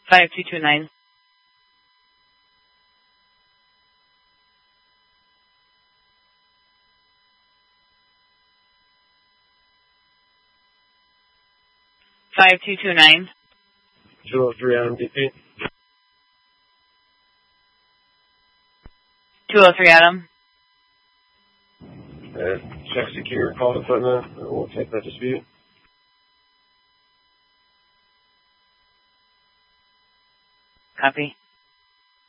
5229. Five two two nine. 203 Adam DP. 203 Adam. Check secure call equipment. We'll take that dispute. Copy.